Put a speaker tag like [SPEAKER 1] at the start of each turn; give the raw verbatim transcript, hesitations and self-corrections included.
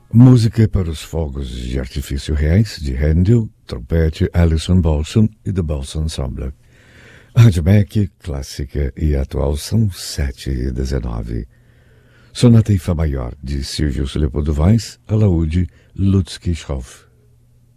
[SPEAKER 1] Música para os fogos de artifício reais, de Handel, trompete, Alison Balson e The Balson Ensemble. Rádio M E C, clássica e atual, são sete e dezenove. Sonata em Fá maior, de Silvius Leopoldo Weiss, alaúde, Lutz Kirchhoff.